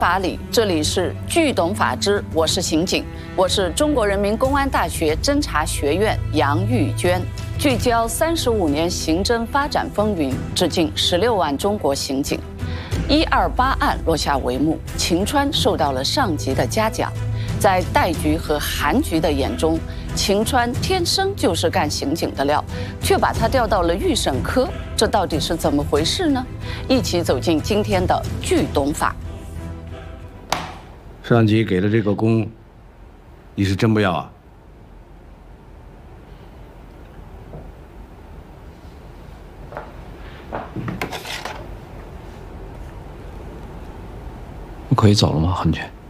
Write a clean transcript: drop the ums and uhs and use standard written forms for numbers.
法理，这里是聚懂法之，我是刑警，我是中国人民公安大学侦查学院杨玉娟，聚焦35年刑侦发展风云，致敬16万中国刑警。128案落下帷幕，秦川受到了上级的嘉奖，在戴局和韩局的眼中，秦川天生就是干刑警的料，却把他调到了预审科，这到底是怎么回事呢？一起走进今天的聚懂法。 上级给的这个功，你是真不要啊？ 我可以走了吗，韩局？